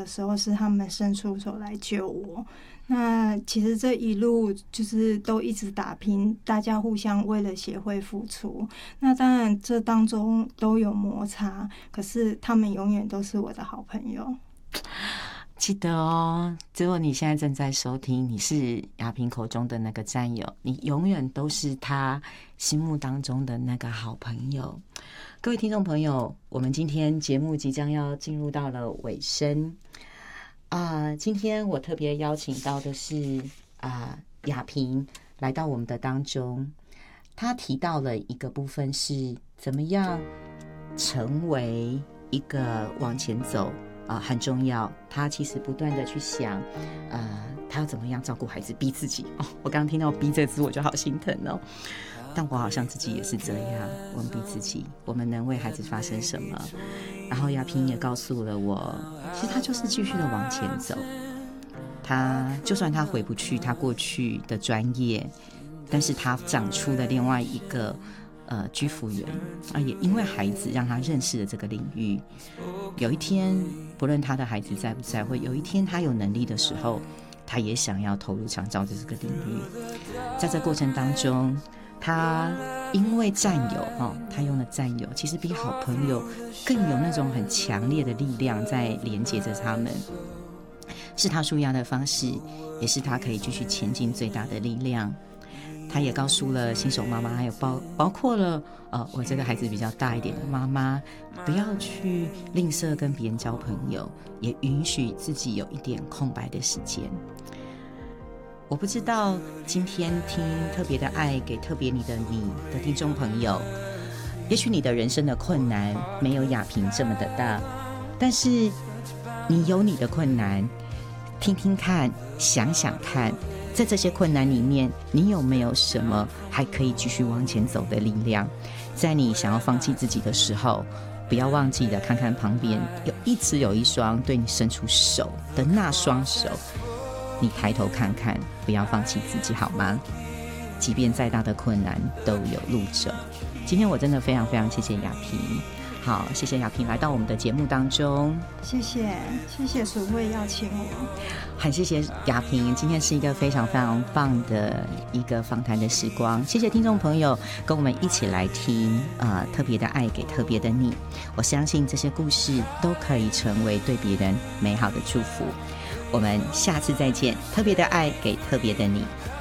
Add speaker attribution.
Speaker 1: 的时候，是他们伸出手来救我。那其实这一路就是都一直打拼，大家互相为了协会付出。那当然这当中都有摩擦，可是他们永远都是我的好朋友。
Speaker 2: 记得哦，如果你现在正在收听，你是雅萍口中的那个战友，你永远都是他心目当中的那个好朋友。各位听众朋友，我们今天节目即将要进入到了尾声今天我特别邀请到的是雅萍来到我们的当中，她提到了一个部分是怎么样成为一个往前走很重要。她其实不断的去想她要怎么样照顾孩子，逼自己我刚刚听到逼这字我就好心疼但我好像自己也是这样，我们逼自己，我们能为孩子发生什么。然后雅萍也告诉了我，其实他就是继续的往前走，他就算他回不去他过去的专业，但是他长出了另外一个居服员也因为孩子让他认识了这个领域。有一天不论他的孩子在不在，或有一天他有能力的时候，他也想要投入长照的这个领域。在这过程当中，他因为战友他用了战友，其实比好朋友更有那种很强烈的力量在连接着他们，是他舒压的方式，也是他可以继续前进最大的力量。他也告诉了新手妈妈，还有包括了我这个孩子比较大一点的妈妈，不要去吝啬跟别人交朋友，也允许自己有一点空白的时间。我不知道今天听特别的爱给特别你的听众朋友，也许你的人生的困难没有雅萍这么的大，但是你有你的困难，听听看，想想看，在这些困难里面，你有没有什么还可以继续往前走的力量？在你想要放弃自己的时候，不要忘记了看看旁边一直有一双对你伸出手的那双手，你抬头看看，不要放弃自己好吗？即便再大的困难都有路走。今天我真的非常非常谢谢雅萍，好，谢谢雅萍来到我们的节目当中。
Speaker 1: 谢谢淑慧邀请我，
Speaker 2: 很谢谢雅萍，今天是一个非常非常棒的一个访谈的时光。谢谢听众朋友跟我们一起来听特别的爱给特别的你。我相信这些故事都可以成为对别人美好的祝福。我们下次再见，特别的爱给特别的你。